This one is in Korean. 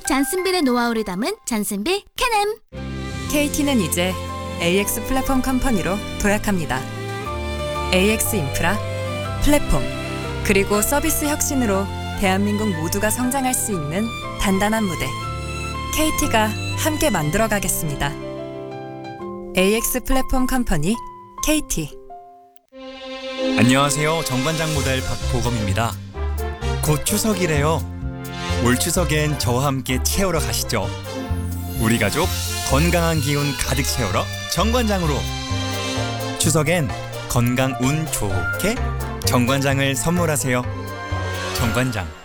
한국 잔슨빌의 노하우를 담은 잔슨빌 캐넴. KT는 이제 AX 플랫폼 컴퍼니로 도약합니다. AX 인프라, 플랫폼, 그리고 서비스 혁신으로 대한민국 모두가 성장할 수 있는 단단한 무대. KT가 함께 만들어 가겠습니다. AX 플랫폼 컴퍼니 KT. 안녕하세요. 정관장 모델 박보검입니다. 곧 추석이래요. 올 추석엔 저와 함께 채우러 가시죠. 우리 가족 건강한 기운 가득 채우러 정관장으로. 추석엔 건강 운 좋게 정관장을 선물하세요. 정관장.